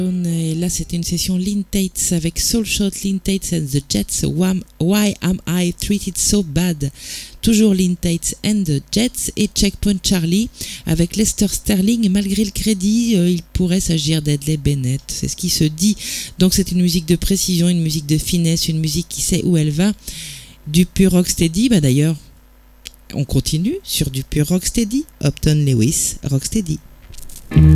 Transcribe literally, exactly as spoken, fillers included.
Et là, c'était une session Lynn Tates avec Soul Shot, Lynn Tates and the Jets. Why Am I Treated So Bad? Toujours Lynn Tates and the Jets et Checkpoint Charlie avec Lester Sterling. Et malgré le crédit, euh, il pourrait s'agir d'Edley Bennett. C'est ce qui se dit. Donc, c'est une musique de précision, une musique de finesse, une musique qui sait où elle va. Du pur rocksteady. Bah d'ailleurs, on continue sur du pur rocksteady. Upton Lewis, rocksteady.